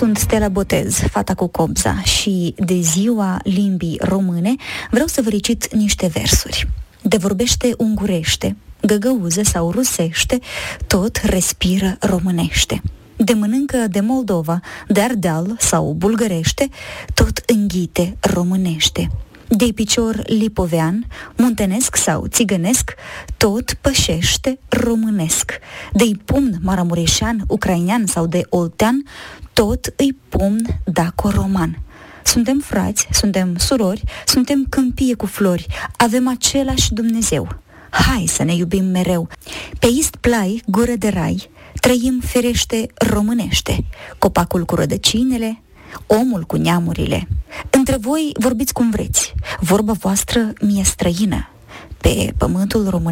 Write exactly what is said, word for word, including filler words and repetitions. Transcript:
Sunt Stella Botez, fata cu cobza, și de ziua limbii române vreau să vă recit niște versuri. De vorbește ungurește, găgăuză sau rusește, tot respiră românește. De mănâncă de Moldova, de Ardeal sau bulgărește, tot înghite românește. De picior lipovean, muntenesc sau țigănesc, tot pășește românesc. De-i pumn maramureșean, ucrainean sau de oltean, tot îi pumn daco-roman. Suntem frați, suntem surori, suntem câmpie cu flori, avem același Dumnezeu. Hai să ne iubim mereu. Pe ist plai, gură de rai, trăim ferește românește, copacul cu rădăcinele, omul cu neamurile. Între voi vorbiți cum vreți, vorba voastră mi-e străină. Pe pământul român